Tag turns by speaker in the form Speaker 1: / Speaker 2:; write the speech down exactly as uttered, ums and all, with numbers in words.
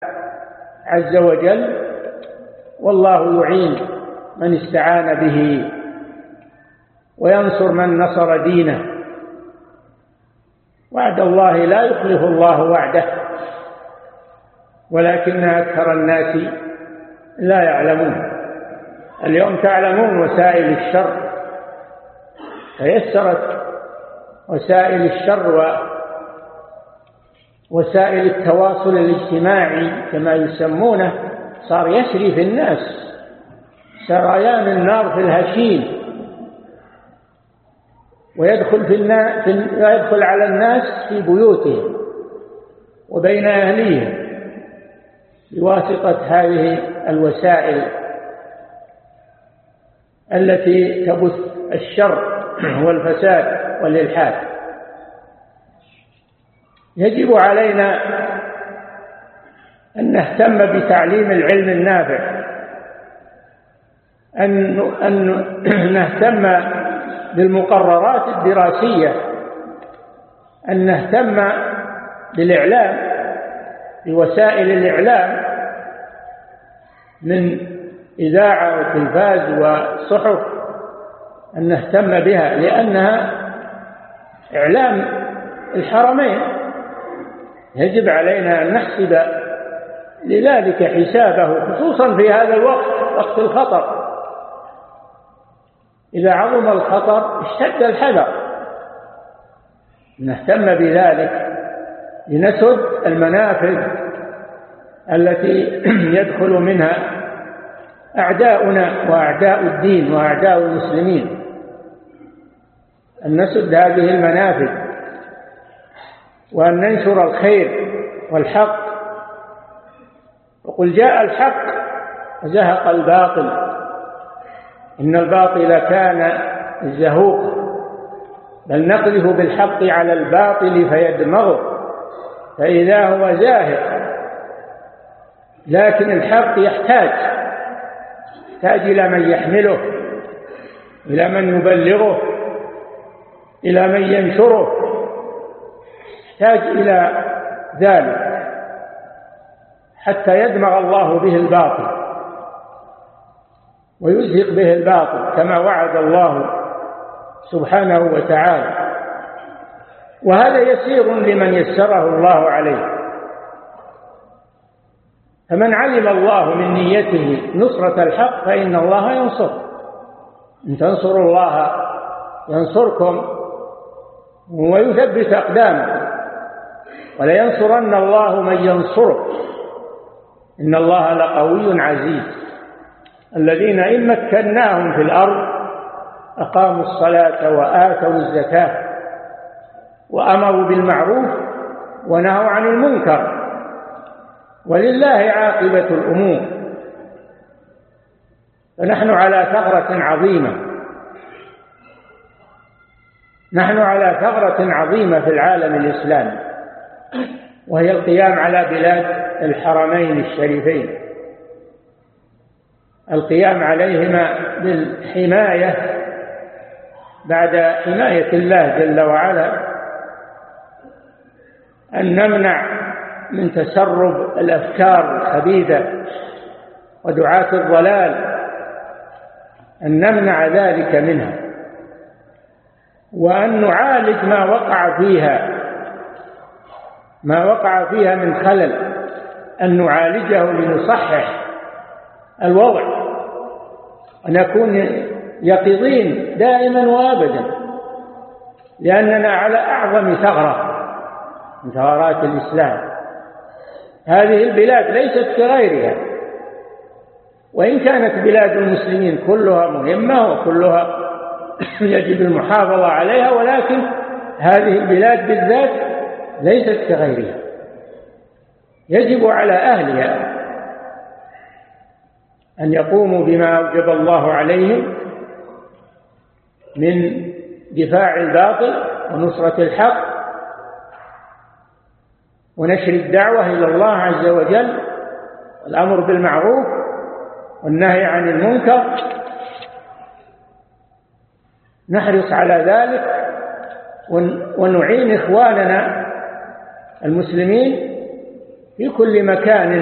Speaker 1: عز وجل، والله يعين من استعان به وينصر من نصر دينه. وعد الله لا يخلف الله وعده، ولكن أكثر الناس لا يعلمون. اليوم تعلمون وسائل الشر، تيسرت وسائل الشر ووسائل التواصل الاجتماعي كما يسمونه، صار يسري في الناس سريان النار في الهشيم، ويدخل, في النا... ويدخل على الناس في بيوتهم وبين أهليهم بواسطة هذه الوسائل التي تبث الشر والفساد والإلحاد. يجب علينا أن نهتم بتعليم العلم النافع، أن أن نهتم بالمقررات الدراسية، أن نهتم بالإعلام، بوسائل الإعلام من إذاعة وتلفاز وصحف، أن نهتم بها لأنها إعلام الحرمين. يجب علينا أن نحسب لذلك حسابه، خصوصا في هذا الوقت، وقت الخطر. إذا عظم الخطر اشتد الحذر. نهتم بذلك لنسد المنافذ التي يدخل منها أعداؤنا وأعداء الدين وأعداء المسلمين، أن نسد هذه المنافذ وأن ننشر الخير والحق. وقل جاء الحق وزهق الباطل إن الباطل كان زهوقا، بل نقذف بالحق على الباطل فيدمغه فإذا هو زاهق. لكن الحق يحتاج يحتاج إلى من يحمله، إلى من يبلغه، إلى من ينشره، يحتاج إلى ذلك حتى يدمغ الله به الباطل ويزهق به الباطل كما وعد الله سبحانه وتعالى. وهذا يسير لمن يسره الله عليه. فمن علم الله من نيته نصرة الحق فإن الله ينصر. إن تنصروا الله ينصركم ويثبت أقدامكم، ولينصرن الله من ينصره إن الله لقوي عزيز. الذين إن مكناهم في الأرض أقاموا الصلاة وآتوا الزكاة وأمروا بالمعروف ونهوا عن المنكر، ولله عاقبة الأمور. فنحن على ثغرة عظيمة، نحن على ثغرة عظيمة في العالم الإسلامي، وهي القيام على بلاد الحرمين الشريفين، القيام عليهما بالحماية بعد حماية الله جل وعلا، أن نمنع من تسرب الأفكار الخبيثة ودعاة الضلال، أن نمنع ذلك منها، وأن نعالج ما وقع فيها ما وقع فيها من خلل، أن نعالجه لنصحح الوضع ونكون يقظين دائما وابدا، لأننا على أعظم ثغرة من ثغرات الإسلام. هذه البلاد ليست كغيرها، وإن كانت بلاد المسلمين كلها مهمة وكلها يجب المحافظة عليها، ولكن هذه البلاد بالذات ليست كغيرها. يجب على أهلها أن يقوموا بما أوجب الله عليهم من دفاع الباطل ونصرة الحق ونشر الدعوة إلى الله عز وجل، والأمر بالمعروف والنهي عن المنكر. نحرص على ذلك ونعين إخواننا المسلمين في كل مكان